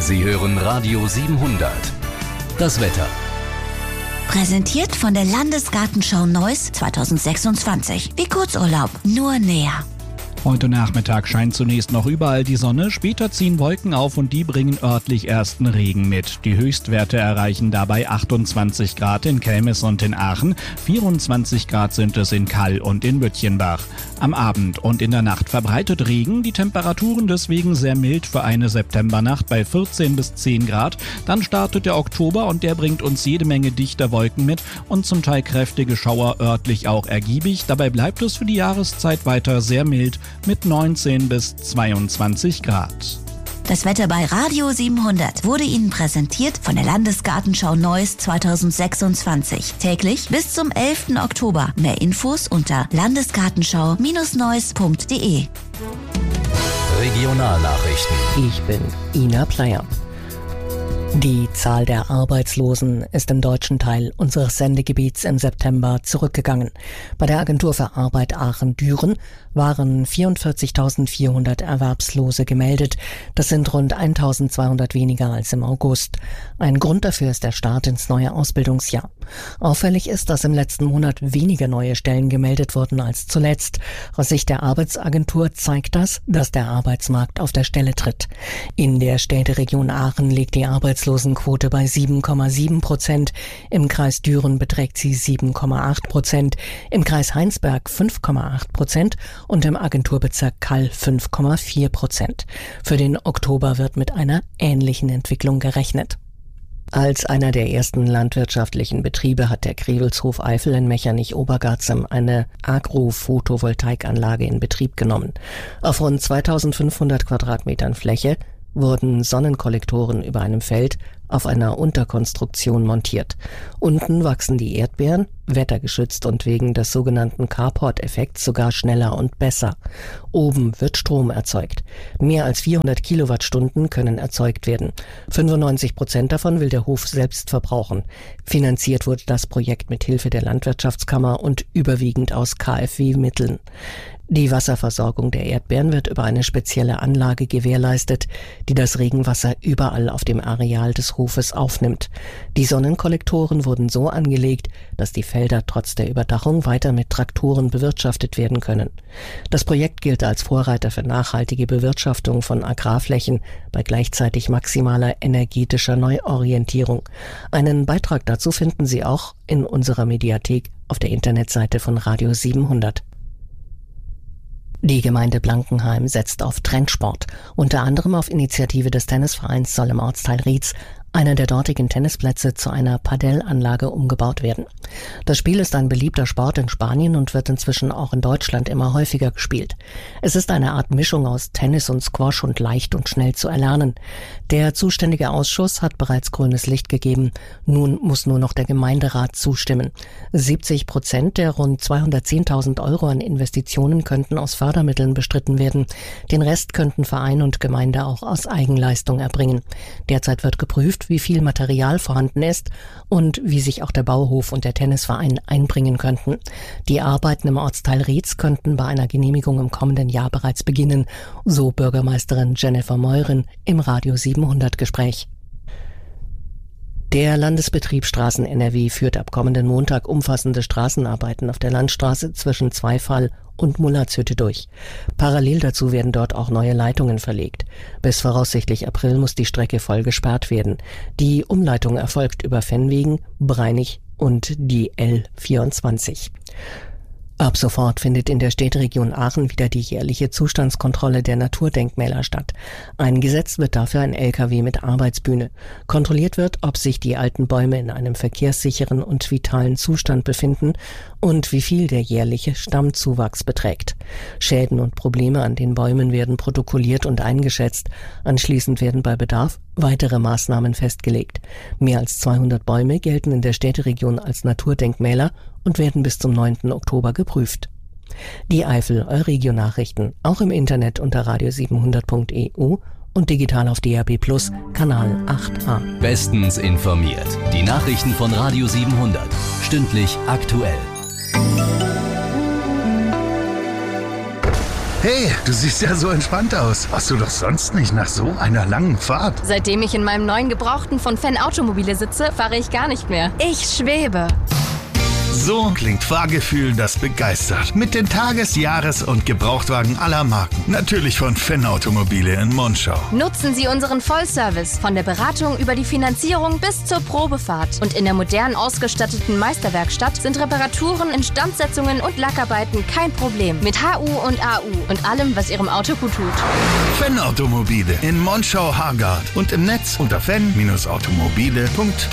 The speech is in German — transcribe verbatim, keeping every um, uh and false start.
Sie hören Radio siebenhundert. Das Wetter. Präsentiert von der Landesgartenschau Neuss zweitausendsechsundzwanzig. Wie Kurzurlaub, nur näher. Heute Nachmittag scheint zunächst noch überall die Sonne, später ziehen Wolken auf und die bringen örtlich ersten Regen mit. Die Höchstwerte erreichen dabei achtundzwanzig Grad in Kelmis und in Aachen, vierundzwanzig Grad sind es in Kall und in Böttchenbach. Am Abend und in der Nacht verbreitet Regen, die Temperaturen deswegen sehr mild für eine Septembernacht bei vierzehn bis zehn Grad. Dann startet der Oktober und der bringt uns jede Menge dichter Wolken mit und zum Teil kräftige Schauer, örtlich auch ergiebig. Dabei bleibt es für die Jahreszeit weiter sehr mild mit neunzehn bis zweiundzwanzig Grad. Das Wetter bei Radio siebenhundert wurde Ihnen präsentiert von der Landesgartenschau Neuss zweitausendsechsundzwanzig. Täglich bis zum elften Oktober. Mehr Infos unter landesgartenschau Neuss punkt de. Regionalnachrichten. Ich bin Ina Pleyer. Die Zahl der Arbeitslosen ist im deutschen Teil unseres Sendegebiets im September zurückgegangen. Bei der Agentur für Arbeit Aachen-Düren waren vierundvierzigtausendvierhundert Erwerbslose gemeldet. Das sind rund eintausendzweihundert weniger als im August. Ein Grund dafür ist der Start ins neue Ausbildungsjahr. Auffällig ist, dass im letzten Monat weniger neue Stellen gemeldet wurden als zuletzt. Aus Sicht der Arbeitsagentur zeigt das, dass der Arbeitsmarkt auf der Stelle tritt. In der Städteregion Aachen liegt die Arbeitslosenquote bei sieben Komma sieben Prozent. Im Kreis Düren beträgt sie sieben Komma acht Prozent. Im Kreis Heinsberg fünf Komma acht Prozent und im Agenturbezirk Kall fünf Komma vier Prozent. Für den Oktober wird mit einer ähnlichen Entwicklung gerechnet. Als einer der ersten landwirtschaftlichen Betriebe hat der Grevelshof Eifel in Mechernich-Obergarzem eine Agro-Photovoltaikanlage in Betrieb genommen. Auf rund zweitausendfünfhundert Quadratmetern Fläche wurden Sonnenkollektoren über einem Feld auf einer Unterkonstruktion montiert. Unten wachsen die Erdbeeren, wettergeschützt und wegen des sogenannten Carport-Effekts sogar schneller und besser. Oben wird Strom erzeugt. Mehr als vierhundert Kilowattstunden können erzeugt werden. fünfundneunzig Prozent davon will der Hof selbst verbrauchen. Finanziert wurde das Projekt mit Hilfe der Landwirtschaftskammer und überwiegend aus K f W-Mitteln. Die Wasserversorgung der Erdbeeren wird über eine spezielle Anlage gewährleistet, die das Regenwasser überall auf dem Areal des Hofes aufnimmt. Die Sonnenkollektoren wurden so angelegt, dass die Felder trotz der Überdachung weiter mit Traktoren bewirtschaftet werden können. Das Projekt gilt als Vorreiter für nachhaltige Bewirtschaftung von Agrarflächen bei gleichzeitig maximaler energetischer Neuorientierung. Einen Beitrag dazu finden Sie auch in unserer Mediathek auf der Internetseite von Radio siebenhundert. Die Gemeinde Blankenheim setzt auf Trendsport. Unter anderem auf Initiative des Tennisvereins soll im Ortsteil Rietz einer der dortigen Tennisplätze zu einer Padellanlage umgebaut werden. Das Spiel ist ein beliebter Sport in Spanien und wird inzwischen auch in Deutschland immer häufiger gespielt. Es ist eine Art Mischung aus Tennis und Squash und leicht und schnell zu erlernen. Der zuständige Ausschuss hat bereits grünes Licht gegeben. Nun muss nur noch der Gemeinderat zustimmen. siebzig Prozent der rund zweihundertzehntausend Euro an Investitionen könnten aus Fördermitteln bestritten werden. Den Rest könnten Verein und Gemeinde auch aus Eigenleistung erbringen. Derzeit wird geprüft, wie viel Material vorhanden ist und wie sich auch der Bauhof und der Tennisverein einbringen könnten. Die Arbeiten im Ortsteil Rietz könnten bei einer Genehmigung im kommenden Jahr bereits beginnen, so Bürgermeisterin Jennifer Meuren im Radio siebenhundert Gespräch. Der Landesbetrieb Straßen N R W führt ab kommenden Montag umfassende Straßenarbeiten auf der Landstraße zwischen Zweifall und Mullertshütte durch. Parallel dazu werden dort auch neue Leitungen verlegt. Bis voraussichtlich April muss die Strecke voll gesperrt werden. Die Umleitung erfolgt über Fennwegen, Breinig und die L vierundzwanzig. Ab sofort findet in der Städteregion Aachen wieder die jährliche Zustandskontrolle der Naturdenkmäler statt. Eingesetzt wird dafür ein L K W mit Arbeitsbühne. Kontrolliert wird, ob sich die alten Bäume in einem verkehrssicheren und vitalen Zustand befinden und wie viel der jährliche Stammzuwachs beträgt. Schäden und Probleme an den Bäumen werden protokolliert und eingeschätzt. Anschließend werden bei Bedarf weitere Maßnahmen festgelegt. Mehr als zweihundert Bäume gelten in der Städteregion als Naturdenkmäler und werden bis zum neunten Oktober geprüft. Die Eifel Euregio-Nachrichten, auch im Internet unter radio siebenhundert punkt e u und digital auf D A B plus, Kanal acht a. Bestens informiert. Die Nachrichten von Radio siebenhundert. Stündlich aktuell. Hey, du siehst ja so entspannt aus. Warst du doch sonst nicht nach so einer langen Fahrt? Seitdem ich in meinem neuen Gebrauchten von Fenn Automobile sitze, fahre ich gar nicht mehr. Ich schwebe. So klingt Fahrgefühl, das begeistert. Mit den Tages-, Jahres- und Gebrauchtwagen aller Marken. Natürlich von Fenn Automobile in Monschau. Nutzen Sie unseren Vollservice von der Beratung über die Finanzierung bis zur Probefahrt. Und in der modern ausgestatteten Meisterwerkstatt sind Reparaturen, Instandsetzungen und Lackarbeiten kein Problem. Mit H U und A U und allem, was Ihrem Auto gut tut. Fenn Automobile in Monschau-Hargard und im Netz unter fenn Bindestrich automobile punkt